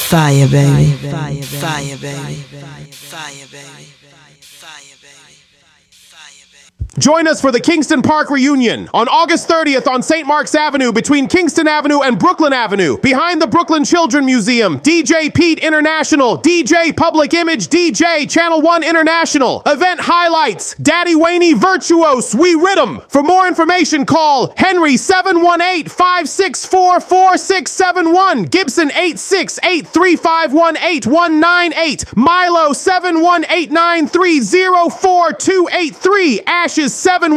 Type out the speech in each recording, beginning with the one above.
Fire, baby. Fire, fire, baby. Fire, baby. Fire, baby. Join us for the Kingston Park reunion on August 30th on St. Mark's Avenue between Kingston Avenue and Brooklyn Avenue. Behind the Brooklyn Children Museum, DJ Pete International, DJ Public Image DJ, Channel 1 International. Event highlights, Daddy Waney Virtuose, We Rhythm. For more information, call Henry 718-564-4671, Gibson 868-351-8198, Milo 718-930-4283, Ashes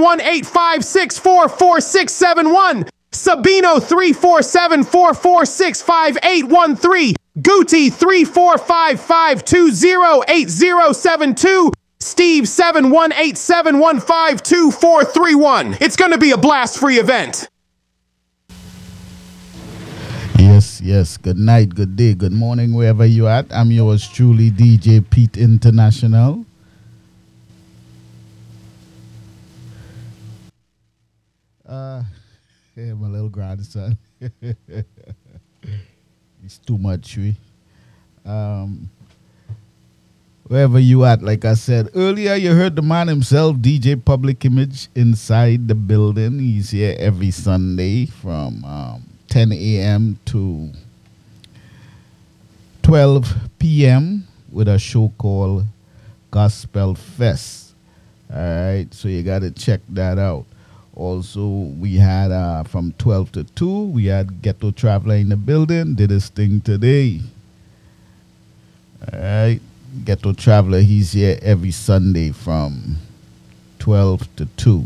718-564-4671, Sabino 347-446-5813, Gucci 3455-208072, Steve 718-715-2431. It's going to be a blast-free event. Yes. Good night, good day, good morning, wherever you at. I'm yours truly, DJ Pete International. Yeah, my little grandson. It's too much, wherever you at, like I said earlier, you heard the man himself, DJ Public Image, inside the building. He's here every Sunday from 10 a.m. to 12 p.m. with a show called Gospel Fest. All right, so you got to check that out. Also, we had from 12 to 2, we had Ghetto Traveler in the building, did his thing today. All right, Ghetto Traveler, he's here every Sunday from 12 to 2.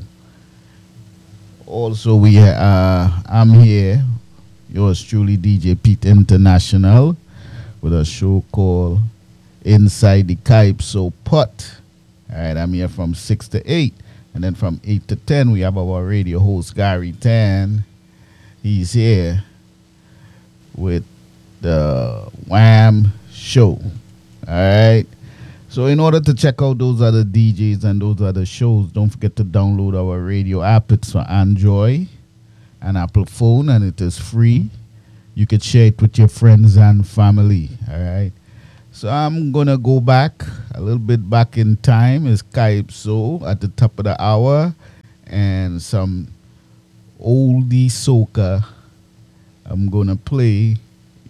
Also, I'm here, yours truly, DJ Pete International, with a show called Inside the Calypso Pot. All right, I'm here from 6 to 8. And then from 8 to 10, we have our radio host, Gary Tan. He's here with the Wham Show. All right. So in order to check out those other DJs and those other shows, don't forget to download our radio app. It's for Android and Apple phone, and it is free. You can share it with your friends and family. All right. So I'm going to go back a little bit back in time. It's Calypso at the top of the hour and some oldie soca I'm going to play,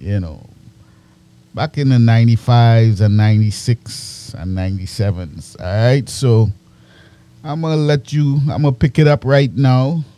back in the 95s and 96 and 97s. All right, so I'm going to pick it up right now.